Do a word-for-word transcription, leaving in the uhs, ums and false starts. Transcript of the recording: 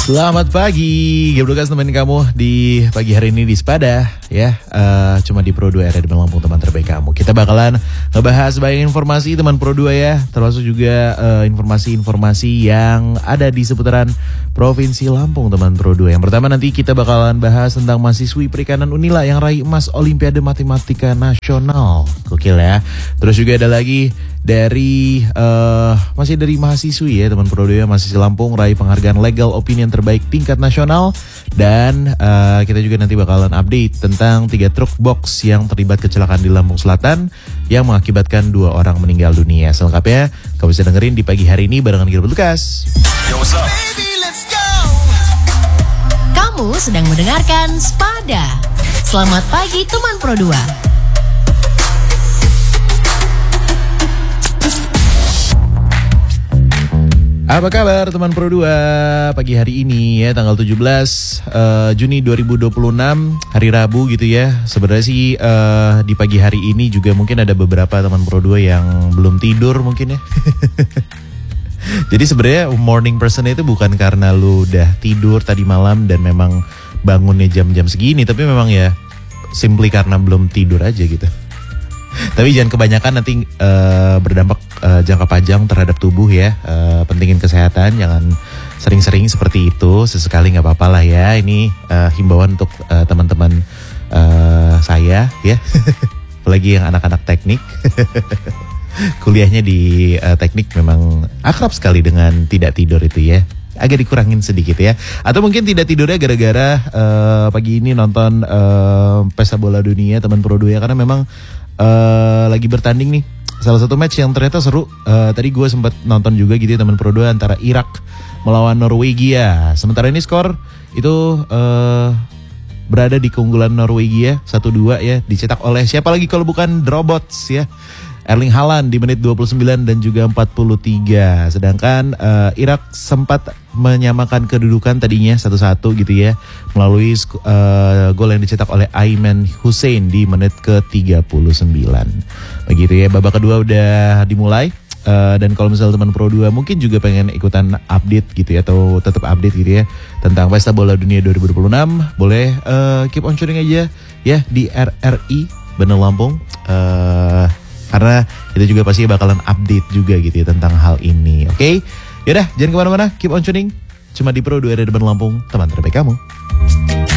Selamat pagi, Gebrokas temenin kamu di pagi hari ini di Sepada ya, uh, cuma di Pro dua R D Lampung, teman terbaik kamu. Kita bakalan ngebahas banyak informasi teman Pro dua ya, termasuk juga uh, informasi-informasi yang ada di seputaran Provinsi Lampung teman Pro dua. Yang pertama nanti kita bakalan bahas tentang mahasiswi perikanan Unila yang raih emas Olimpiade Matematika Nasional. Gokil ya. Terus juga ada lagi dari uh, masih dari mahasiswi ya teman Pro dua, mahasiswi Lampung raih penghargaan Legal Opinion terbaik tingkat nasional. Dan uh, kita juga nanti bakalan update tentang tiga truk box yang terlibat kecelakaan di Lampung Selatan yang mengakibatkan dua orang meninggal dunia. Selengkapnya kamu bisa dengerin di pagi hari ini barengan Gilbert Lucas. Yo, what's up? Baby, let's go. Kamu sedang mendengarkan Sepada. Selamat pagi teman Pro dua. Apa kabar teman Pro dua pagi hari ini ya, tanggal tujuh belas uh, Juni dua ribu dua puluh enam, hari Rabu gitu ya. Sebenarnya sih uh, di pagi hari ini juga mungkin ada beberapa teman Pro dua yang belum tidur mungkin ya. Jadi sebenarnya morning person itu bukan karena lu udah tidur tadi malam dan memang bangunnya jam-jam segini, tapi memang ya simply karena belum tidur aja gitu. Tapi jangan kebanyakan, nanti uh, berdampak uh, jangka panjang terhadap tubuh ya. Uh, pentingin kesehatan, jangan sering-sering seperti itu. Sesekali nggak apa-apa lah ya. Ini uh, himbauan untuk uh, teman-teman uh, saya ya. Apalagi yang anak-anak teknik. Kuliahnya di uh, teknik memang akrab sekali dengan tidak tidur itu ya. Agak dikurangin sedikit ya. Atau mungkin tidak tidurnya gara-gara uh, pagi ini nonton uh, Pesta Bola Dunia teman Pro dua ya. Karena memang Uh, lagi bertanding nih salah satu match yang ternyata seru. uh, Tadi gue sempat nonton juga gitu ya teman Pro dua, antara Irak melawan Norwegia. Sementara ini skor itu uh, berada di keunggulan Norwegia satu dua ya, dicetak oleh siapa lagi kalau bukan The Robots ya, Erling Haaland di menit dua puluh sembilan dan juga empat puluh tiga. Sedangkan uh, Irak sempat menyamakan kedudukan tadinya satu satu gitu ya, melalui uh, gol yang dicetak oleh Aiman Hussein di menit ke tiga puluh sembilan. Begitu ya, babak kedua udah dimulai. Uh, dan kalau misalnya teman Pro dua mungkin juga pengen ikutan update gitu ya, atau tetap update gitu ya tentang Pesta Bola Dunia dua ribu dua puluh enam, boleh uh, keep on tuning aja ya di R R I Bandar Lampung. Uh, Karena kita juga pasti bakalan update juga gitu ya tentang hal ini. Oke, okay? Yaudah jangan kemana-mana, keep on tuning. Cuma di Pro dua R D Bandar Lampung, teman terbaik kamu.